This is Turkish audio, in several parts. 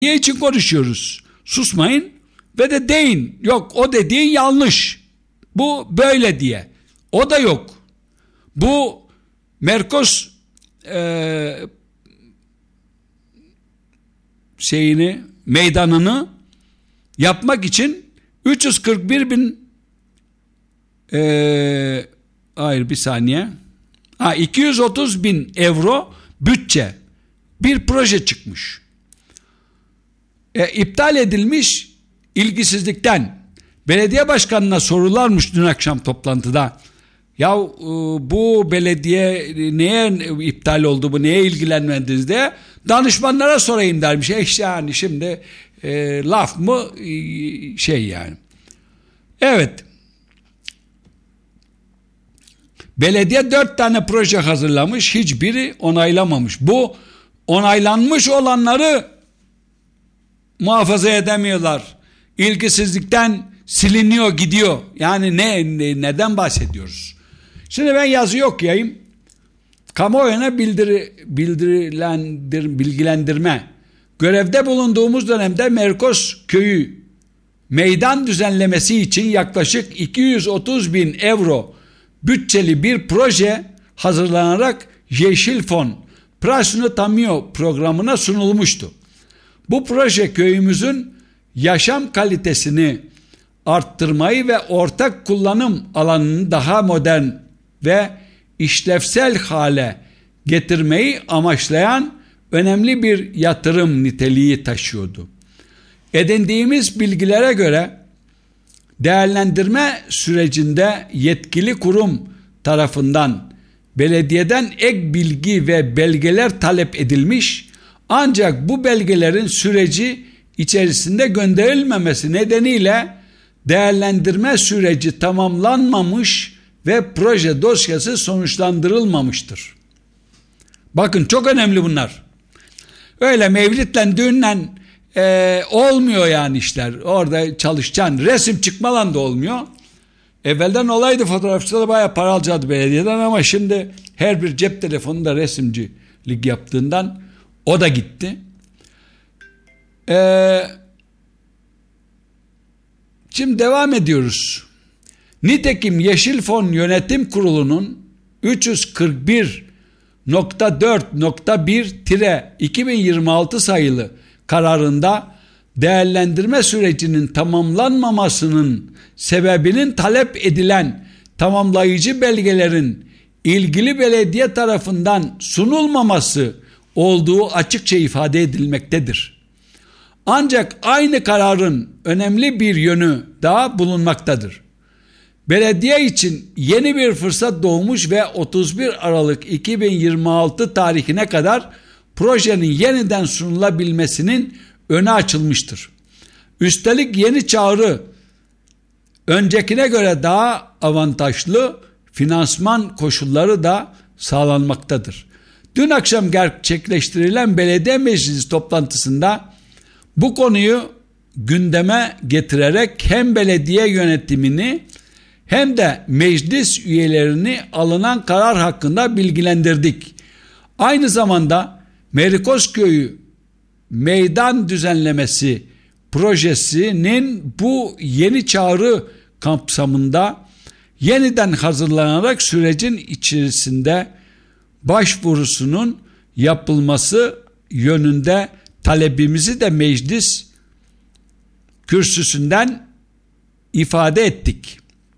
için konuşuyoruz. Susmayın ve de deyin. Yok, o dediğin yanlış. Bu böyle diye. O da yok. Bu Merkos meydanını yapmak için 341 bin 230 bin euro bütçe bir proje çıkmış. İptal edilmiş ilgisizlikten. Belediye başkanına sorularmış dün akşam toplantıda. Ya bu belediye neye iptal oldu, bu neye ilgilenmediniz diye danışmanlara sorayım dermiş. Yani şimdi laf mı yani. Evet. Belediye 4 tane proje hazırlamış, hiçbiri onaylamamış. Bu onaylanmış olanları muhafaza edemiyorlar. İlgisizlikten siliniyor, gidiyor. Yani neden bahsediyoruz? Şimdi ben yazı okuyayım. Kamuoyuna bilgilendirme. Görevde bulunduğumuz dönemde Merkos köyü meydan düzenlemesi için yaklaşık 230 bin euro bütçeli bir proje hazırlanarak Yeşil Fon Prasno Tamio programına sunulmuştu. Bu proje köyümüzün yaşam kalitesini arttırmayı ve ortak kullanım alanını daha modern ve işlevsel hale getirmeyi amaçlayan önemli bir yatırım niteliği taşıyordu. Edindiğimiz bilgilere göre değerlendirme sürecinde yetkili kurum tarafından belediyeden ek bilgi ve belgeler talep edilmiş, ancak bu belgelerin süreci içerisinde gönderilmemesi nedeniyle değerlendirme süreci tamamlanmamış ve proje dosyası sonuçlandırılmamıştır. Bakın, çok önemli bunlar. Öyle mevlitle düğünle olmuyor yani işler. Orada çalışacaksın. Resim çıkmalan da olmuyor. Evvelden olaydı, fotoğrafçılar bayağı para alacaktı belediyeden, ama şimdi her bir cep telefonunda resimcilik yaptığından o da gitti. Şimdi devam ediyoruz. Nitekim Yeşil Fon Yönetim Kurulu'nun 341.4.1-2026 sayılı kararında değerlendirme sürecinin tamamlanmamasının sebebinin talep edilen tamamlayıcı belgelerin ilgili belediye tarafından sunulmaması olduğu açıkça ifade edilmektedir. Ancak aynı kararın önemli bir yönü daha bulunmaktadır. Belediye için yeni bir fırsat doğmuş ve 31 Aralık 2026 tarihine kadar projenin yeniden sunulabilmesinin önü açılmıştır. Üstelik yeni çağrı öncekine göre daha avantajlı finansman koşulları da sağlanmaktadır. Dün akşam gerçekleştirilen belediye meclisi toplantısında bu konuyu gündeme getirerek hem belediye yönetimini hem de meclis üyelerini alınan karar hakkında bilgilendirdik. Aynı zamanda Merkos Köyü meydan düzenlemesi projesinin bu yeni çağrı kapsamında yeniden hazırlanarak sürecin içerisinde başvurusunun yapılması yönünde talebimizi de meclis kürsüsünden ifade ettik.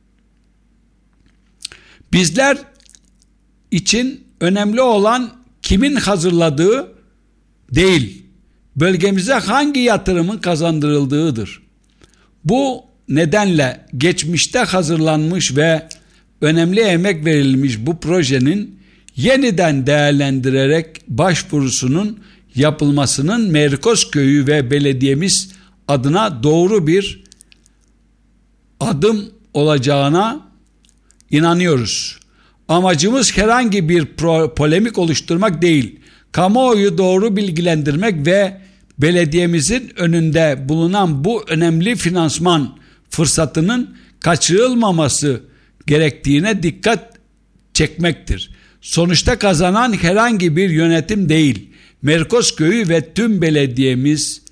Bizler için önemli olan kimin hazırladığı değil, bölgemize hangi yatırımın kazandırıldığıdır. Bu nedenle geçmişte hazırlanmış ve önemli emek verilmiş bu projenin yeniden değerlendirerek başvurusunun yapılmasının Merkos Köyü ve belediyemiz adına doğru bir adım olacağına inanıyoruz. Amacımız herhangi bir polemik oluşturmak değil, kamuoyu doğru bilgilendirmek ve belediyemizin önünde bulunan bu önemli finansman fırsatının kaçırılmaması gerektiğine dikkat çekmektir. Sonuçta kazanan herhangi bir yönetim değil, Merkos Köyü ve tüm belediyemiz